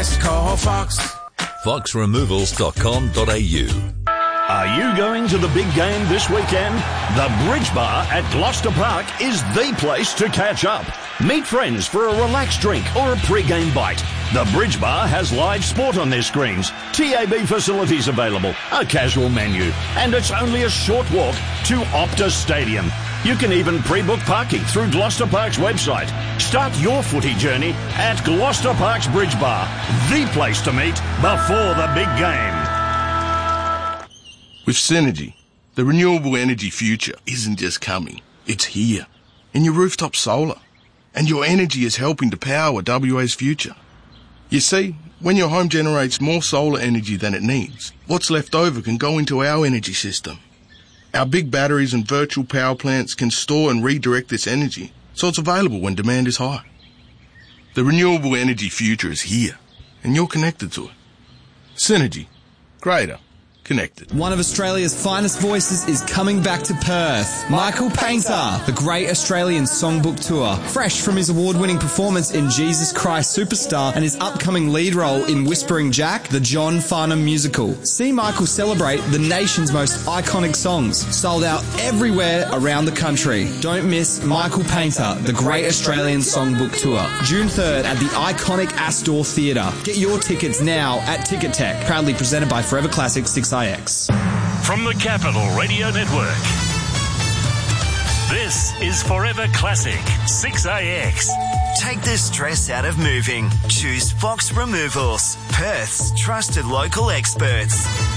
best, call Fox. foxremovals.com.au. Are you going to the big game this weekend? The Bridge Bar at Gloucester Park is the place to catch up. Meet friends for a relaxed drink or a pre-game bite. The Bridge Bar has live sport on their screens, TAB facilities available, a casual menu, and it's only a short walk to Optus Stadium. You can even pre-book parking through Gloucester Park's website. Start your footy journey at Gloucester Park's Bridge Bar, the place to meet before the big game. With Synergy, the renewable energy future isn't just coming, it's here. In your rooftop solar. And your energy is helping to power WA's future. You see, when your home generates more solar energy than it needs, what's left over can go into our energy system. Our big batteries and virtual power plants can store and redirect this energy so it's available when demand is high. The renewable energy future is here, and you're connected to it. Synergy. Greater. Connected. One of Australia's finest voices is coming back to Perth. Michael Painter, the Great Australian Songbook Tour. Fresh from his award-winning performance in Jesus Christ Superstar and his upcoming lead role in Whispering Jack, the John Farnham musical. See Michael celebrate the nation's most iconic songs. Sold out everywhere around the country. Don't miss Michael Painter, the Great Australian Songbook Tour. June 3rd at the iconic Astor Theatre. Get your tickets now at Ticket Tech. Proudly presented by Forever Classic 6IX. From the Capital Radio Network, this is Forever Classic 6IX. Take the stress out of moving. Choose Fox Removals, Perth's trusted local experts.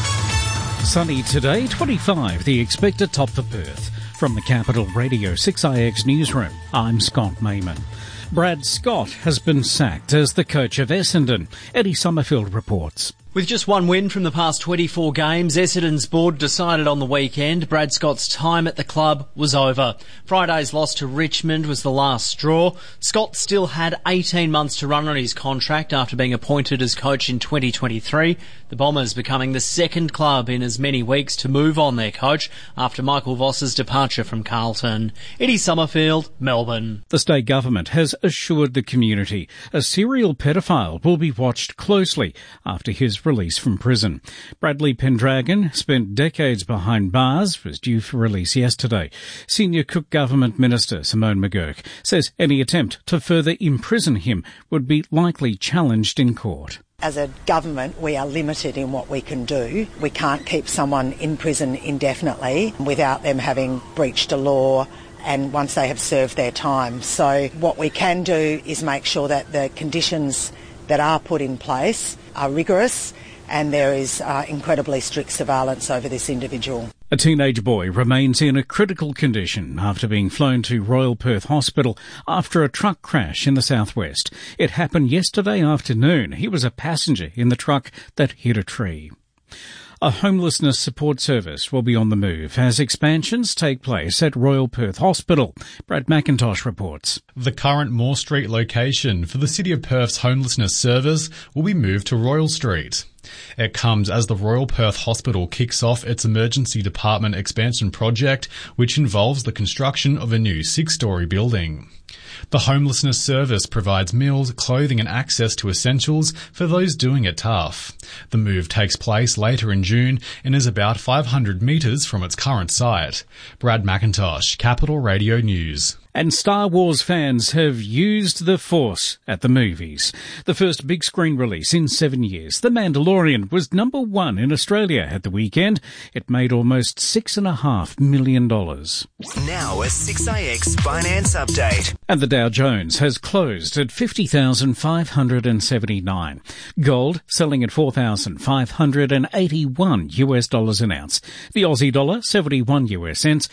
Sunny today, 25, the expected top for Perth. From the Capital Radio 6IX newsroom, I'm Scott Mayman. Brad Scott has been sacked as the coach of Essendon. Eddie Summerfield reports. With just one win from the past 24 games, Essendon's board decided on the weekend Brad Scott's time at the club was over. Friday's loss to Richmond was the last straw. Scott still had 18 months to run on his contract after being appointed as coach in 2023. The Bombers becoming the second club in as many weeks to move on their coach after Michael Voss's departure from Carlton. Eddie Summerfield, Melbourne. The state government has assured the community a serial pedophile will be watched closely after his release from prison. Bradley Pendragon spent decades behind bars, was due for release yesterday. Senior Cook Government Minister Simone McGurk says any attempt to further imprison him would be likely challenged in court. As a government, we are limited in what we can do. We can't keep someone in prison indefinitely without them having breached a law and once they have served their time. So what we can do is make sure that the conditions that are put in place are rigorous and there is incredibly strict surveillance over this individual. A teenage boy remains in a critical condition after being flown to Royal Perth Hospital after a truck crash in the southwest. It happened yesterday afternoon. He was a passenger in the truck that hit a tree. A homelessness support service will be on the move as expansions take place at Royal Perth Hospital. Brad McIntosh reports. The current Moore Street location for the City of Perth's homelessness service will be moved to Royal Street. It comes as the Royal Perth Hospital kicks off its emergency department expansion project, which involves the construction of a new 6-storey building. The homelessness service provides meals, clothing and access to essentials for those doing it tough. The move takes place later in June and is about 500 metres from its current site. Brad McIntosh, Capital Radio News. And Star Wars fans have used the Force at the movies. The first big screen release in 7 years, The Mandalorian, was number 1 in Australia at the weekend. It made almost $6.5 million. Now a 6IX finance update. And the Dow Jones has closed at 50,579. Gold selling at $4,581 an ounce. The Aussie dollar 71 US cents,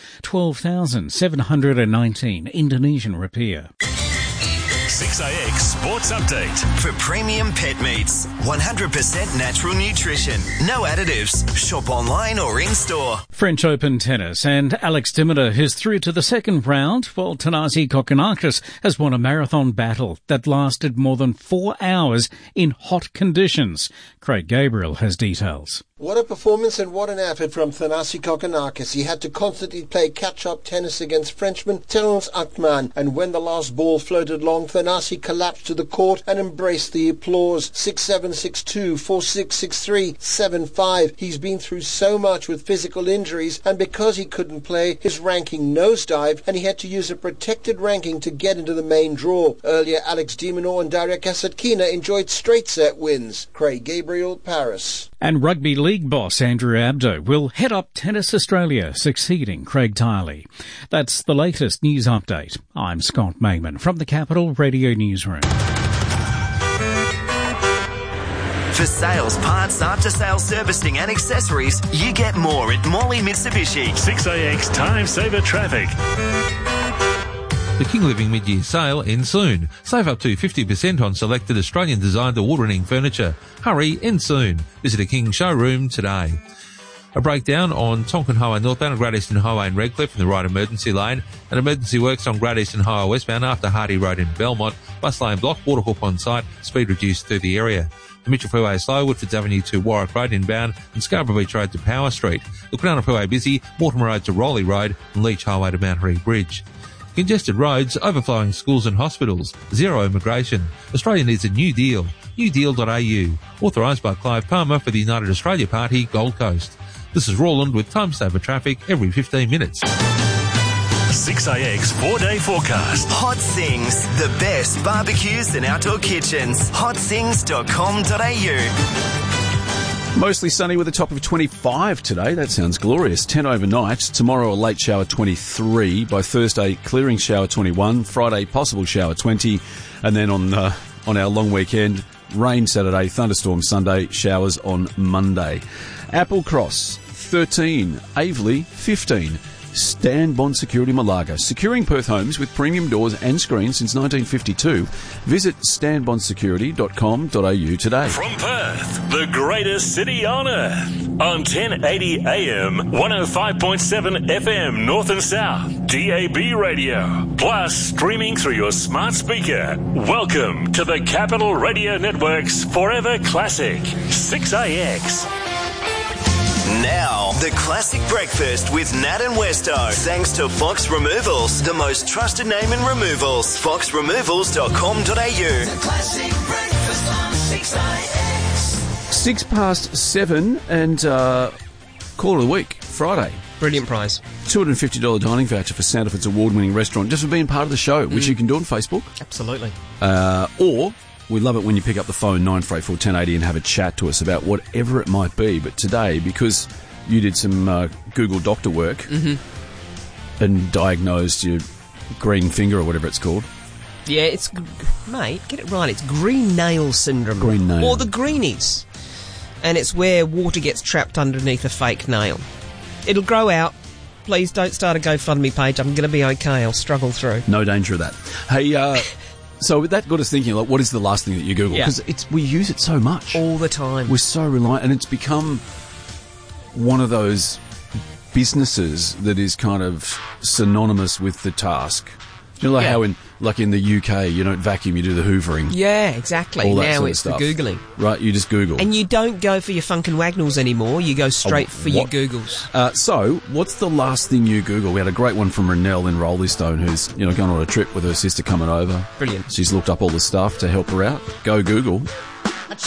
12,719 Indonesian rupiah. 6IX Sports Update. For premium pet meats, 100% natural nutrition, no additives. Shop online or in-store. French Open tennis, and Alex de Minaur is through to the second round, while Thanasi Kokkinakis has won a marathon battle that lasted more than 4 hours in hot conditions. Craig Gabriel has details. What a performance and what an effort from Thanasi Kokkinakis. He had to constantly play catch-up tennis against Frenchman Terence Akman, and when the last ball floated long, Thanasi Thanasi collapsed to the court and embraced the applause. 6-7, 6-2, 4-6, 6-3, 7-5. He's been through so much with physical injuries, and because he couldn't play, his ranking nosedived, and he had to use a protected ranking to get into the main draw. Earlier, Alex de Minaur and Daria Kasatkina enjoyed straight set wins. Craig Gabriel, Paris. And rugby league boss Andrew Abdo will head up Tennis Australia, succeeding Craig Tiley. That's the latest news update. I'm Scott Mayman from the Capital Radio Newsroom. For sales, parts, after-sales servicing and accessories, you get more at Morley Mitsubishi. 6AX Time Saver Traffic. The King Living mid-year sale ends soon. Save up to 50% on selected Australian-designed award-winning furniture. Hurry, ends soon. Visit a King showroom today. A breakdown on Tonkin Highway northbound and Great Eastern Highway in Redcliffe in the right emergency lane, and emergency works on Great Eastern Highway westbound after Hardy Road in Belmont. Bus lane blocked, Waterhook on site, speed reduced through the area. The Mitchell Freeway is slow, Woodfords Avenue to Warwick Road inbound, and Scarborough Beach Road to Power Street. The Crown Freeway busy, Mortimer Road to Rowley Road, and Leach Highway to Mount Harry Bridge. Congested roads, overflowing schools and hospitals, zero immigration. Australia needs a new deal. newdeal.au. Authorised by Clive Palmer for the United Australia Party, Gold Coast. This is Roland with Time Saver Traffic every 15 minutes. 6AX 4-day forecast. Hot Sings, the best barbecues and outdoor kitchens. hotsings.com.au. Mostly sunny with a top of 25 today. That sounds glorious. 10 overnight. Tomorrow a late shower 23. By Thursday, clearing shower 21. Friday, possible shower 20. And then on our long weekend, rain Saturday, thunderstorm Sunday, showers on Monday. Applecross 13. Aveley 15. Stan Bond Security Malaga, securing Perth homes with premium doors and screens since 1952. Visit stanbondsecurity.com.au today. From Perth, the greatest city on earth. On 1080 AM, 105.7 FM North and South, DAB radio. Plus, streaming through your smart speaker. Welcome to the Capital Radio Network's Forever Classic, 6AX. Now, the classic breakfast with Nat and Westo. Thanks to Fox Removals, the most trusted name in removals. foxremovals.com.au. The classic breakfast on 6AX. 7:06 and call of the week, Friday. Brilliant prize. $250 dining voucher for Sandifords award-winning restaurant, just for being part of the show, which you can do on Facebook. Absolutely. Or we love it when you pick up the phone 9484 1080 and have a chat to us about whatever it might be. But today, because you did some Google doctor work and diagnosed your green finger or whatever it's called. Yeah, mate, get it right. It's green nail syndrome. Green nail. Or the greenies. And it's where water gets trapped underneath a fake nail. It'll grow out. Please don't start a GoFundMe page. I'm going to be okay. I'll struggle through. No danger of that. Hey, so that got us thinking, like, what is the last thing that you Google? Because we use it so much. All the time. We're so reliant, and it's become one of those businesses that is kind of synonymous with the task. You know, like how in the UK, you don't vacuum, you do the hoovering. Yeah, exactly. All that now sort it's of stuff. the Googling. Right, you just Google. And you don't go for your Funk and Wagnalls anymore. You go straight for your Googles. So, what's the last thing you Google? We had a great one from Renelle in Roleystone, who's going on a trip with her sister coming over. Brilliant. She's looked up all the stuff to help her out. Go Google.